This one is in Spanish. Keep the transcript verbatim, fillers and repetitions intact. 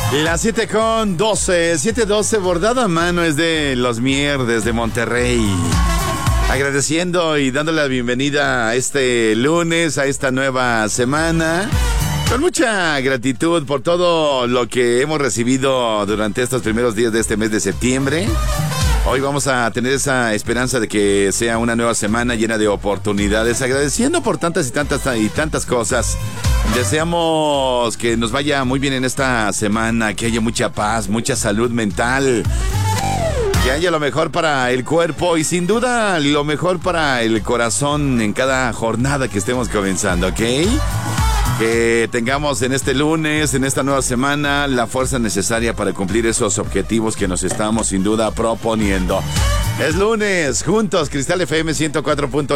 Las siete con doce, siete doce, bordado a mano es de Los Mier desde Monterrey. Agradeciendo y dándole la bienvenida a este lunes, a esta nueva semana. Con mucha gratitud por todo lo que hemos recibido durante estos primeros días de este mes de septiembre. Hoy vamos a tener esa esperanza de que sea una nueva semana llena de oportunidades. Agradeciendo por tantas y tantas y tantas cosas. Deseamos que nos vaya muy bien en esta semana, que haya mucha paz, mucha salud mental, que haya lo mejor para el cuerpo y sin duda lo mejor para el corazón en cada jornada que estemos comenzando, ¿ok? Que tengamos en este lunes, en esta nueva semana, la fuerza necesaria para cumplir esos objetivos que nos estamos sin duda proponiendo. Es lunes, juntos, Cristal F M ciento cuatro punto